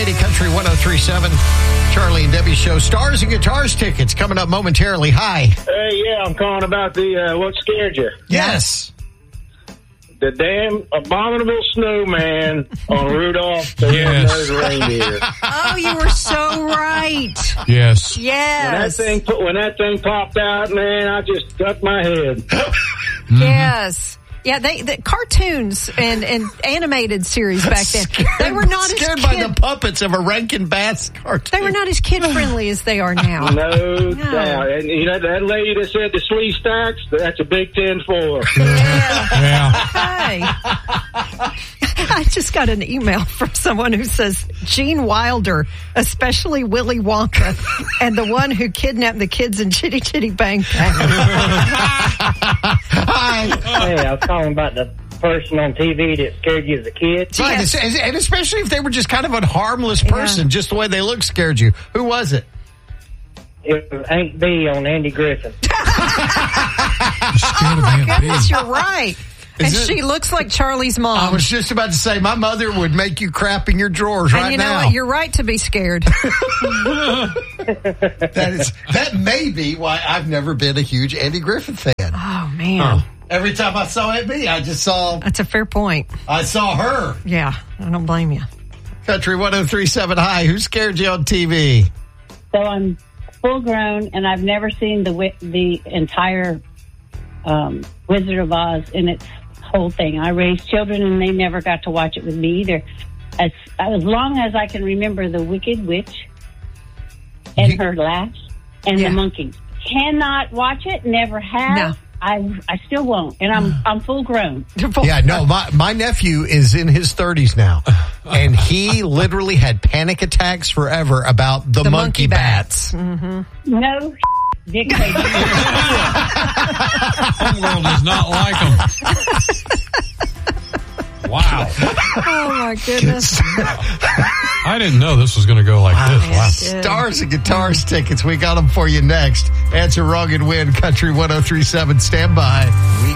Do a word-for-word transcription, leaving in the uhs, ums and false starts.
eighty Country one oh three point seven. Charlie and Debbie Show. Stars and Guitars tickets coming up momentarily. Hi. Hey, yeah, I'm calling about the uh, what scared you. Yes. The damn abominable snowman on Rudolph the Yes. Red-Nosed Reindeer. Oh, you were so right. Yes. When that Yes. thing when that thing popped out, man, I just ducked my head. Yes. Yeah, they the cartoons and, and animated series back then. They were not as scared by kid, the puppets of a Rankin Bass cartoon. they were not as kid friendly as they are now. No doubt. And you know that lady that said the sleeve stacks, that's a Big Ten four. Yeah. Yeah. Hey. I just got an email from someone who says Gene Wilder, especially Willy Wonka, and the one who kidnapped the kids in Chitty Chitty Bang Bang. Hey, I was calling about the person on T V that scared you as a kid. Right, Yes. and and especially if they were just kind of a harmless person, Yeah. just the way they looked scared you. Who was it? It was Aunt B on Andy Griffin. Scared of Oh, Aunt goodness, B. you're right. And Is it- she looks like Charlie's mom. I was just about to say, my mother would make you crap in your drawers and right you know now. what? You're right to be scared. That is that may be why I've never been a huge Andy Griffin fan. Oh, man. Every time I saw Aunt B, I just saw That's a fair point. I saw her. Yeah, I don't blame you. Country one oh three point seven. Hi, who scared you on T V? So I'm full grown, and I've never seen the wi- the entire um, Wizard of Oz in its whole thing. I raised children, and they never got to watch it with me either. As as long as I can remember the Wicked Witch and You- her laugh and Yeah. the monkeys. Cannot watch it. Never have. No. I I still won't, and I'm I'm full grown. Yeah, no, my, my nephew is in his thirties now, and he literally had panic attacks forever about the, The monkey, monkey bats. bats. No, Dick, they do. Homeworld does not like them. Wow. Oh, my goodness. I didn't know this was going to go like this. Wow. Yeah. Stars and Guitars tickets. We got them for you next. Answer wrong and win. Country one oh three point seven. Stand by. We